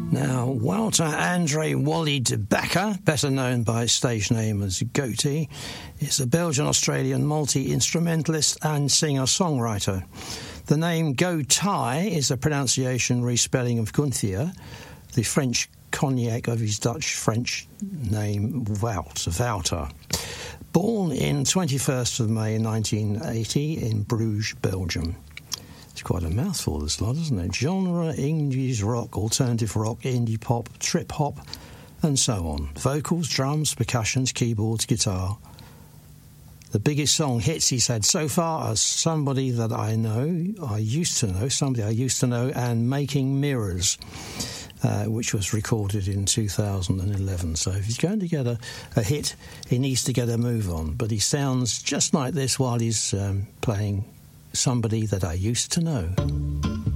Now, Walter Andre Wally de Becker, better known by his stage name as Goatee, is a Belgian-Australian multi-instrumentalist and singer-songwriter. The name Gotai is a pronunciation respelling of Gunther, the French cognac of his Dutch-French name Wouter. Born in 21st of May 1980 in Bruges, Belgium. It's quite a mouthful, this lot, isn't it? Genre, English rock, alternative rock, indie pop, trip hop, and so on. Vocals, drums, percussions, keyboards, guitar. The biggest song hits he's had so far are Somebody That I Used to Know, and Making Mirrors, which was recorded in 2011. So if he's going to get a hit, he needs to get a move on. But he sounds just like this while he's playing Somebody That I Used to Know.